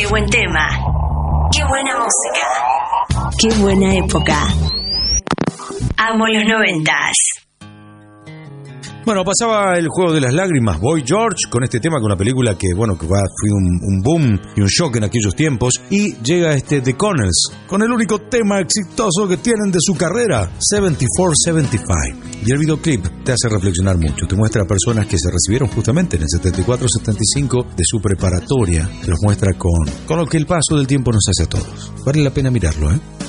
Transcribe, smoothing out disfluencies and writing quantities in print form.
Qué buen tema. Qué buena música. Qué buena época. Amo los 90s. Bueno, pasaba El juego de las lágrimas, Boy George, con este tema, con una película que fue un boom y un shock en aquellos tiempos. Y llega The Connells, con el único tema exitoso que tienen de su carrera, 74-75. Y el videoclip te hace reflexionar mucho. Te muestra a personas que se recibieron justamente en el 74-75 de su preparatoria. Los muestra con lo que el paso del tiempo nos hace a todos. Vale la pena mirarlo, ¿eh?